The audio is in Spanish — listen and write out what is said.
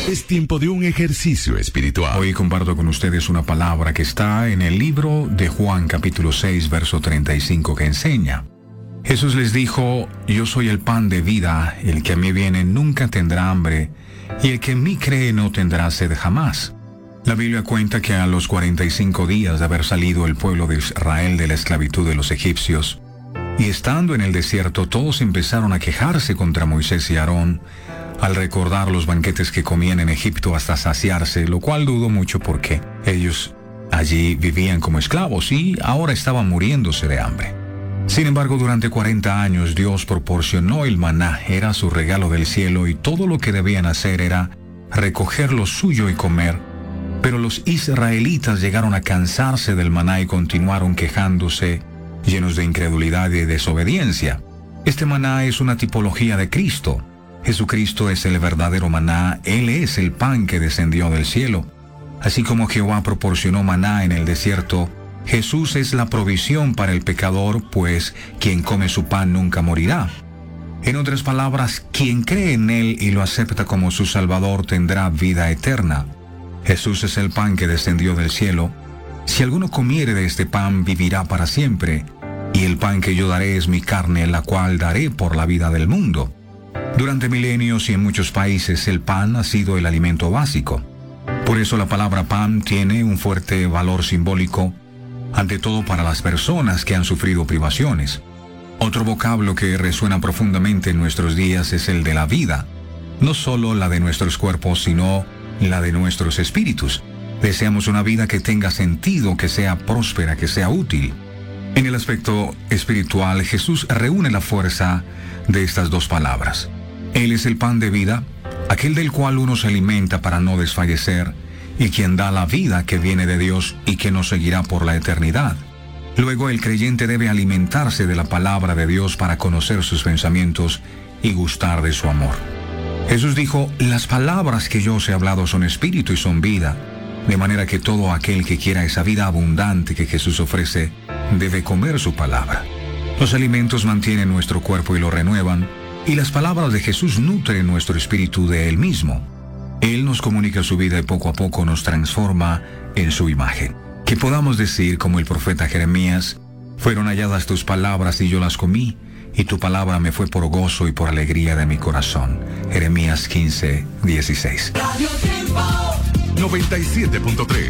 Es tiempo de un ejercicio espiritual. Hoy comparto con ustedes una palabra que está en el libro de Juan capítulo 6, verso 35, que enseña: Jesús les dijo: yo soy el pan de vida, el que a mí viene nunca tendrá hambre, y el que en mí cree no tendrá sed jamás. La Biblia cuenta que a los 45 días de haber salido el pueblo de Israel de la esclavitud de los egipcios, y estando en el desierto, todos empezaron a quejarse contra Moisés y Aarón, al recordar los banquetes que comían en Egipto hasta saciarse, lo cual dudo mucho porque ellos allí vivían como esclavos y ahora estaban muriéndose de hambre. Sin embargo, durante 40 años Dios proporcionó el maná, era su regalo del cielo, y todo lo que debían hacer era recoger lo suyo y comer. Pero los israelitas llegaron a cansarse del maná y continuaron quejándose, llenos de incredulidad y desobediencia. Este maná es una tipología de Cristo. Jesucristo es el verdadero maná, Él es el pan que descendió del cielo. Así como Jehová proporcionó maná en el desierto, Jesús es la provisión para el pecador, pues quien come su pan nunca morirá. En otras palabras, quien cree en Él y lo acepta como su Salvador tendrá vida eterna. Jesús es el pan que descendió del cielo. Si alguno comiere de este pan, vivirá para siempre. Y el pan que yo daré es mi carne, la cual daré por la vida del mundo. Durante milenios y en muchos países el pan ha sido el alimento básico. Por eso la palabra pan tiene un fuerte valor simbólico, ante todo para las personas que han sufrido privaciones. Otro vocablo que resuena profundamente en nuestros días es el de la vida, no solo la de nuestros cuerpos, sino la de nuestros espíritus. Deseamos una vida que tenga sentido, que sea próspera, que sea útil. En el aspecto espiritual, Jesús reúne la fuerza de estas dos palabras. Él es el pan de vida, aquel del cual uno se alimenta para no desfallecer, y quien da la vida que viene de Dios y que nos seguirá por la eternidad. Luego el creyente debe alimentarse de la palabra de Dios para conocer sus pensamientos y gustar de su amor. Jesús dijo: las palabras que yo os he hablado son espíritu y son vida, de manera que todo aquel que quiera esa vida abundante que Jesús ofrece, debe comer su palabra. Los alimentos mantienen nuestro cuerpo y lo renuevan, y las palabras de Jesús nutren nuestro espíritu de Él mismo. Él nos comunica su vida y poco a poco nos transforma en su imagen. Que podamos decir, como el profeta Jeremías: fueron halladas tus palabras y yo las comí, y tu palabra me fue por gozo y por alegría de mi corazón. Jeremías 15:16. 97.3